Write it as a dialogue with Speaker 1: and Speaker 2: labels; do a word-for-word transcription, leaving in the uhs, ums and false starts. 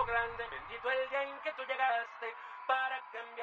Speaker 1: grande. Bendito el día en que tú llegaste para cambiar.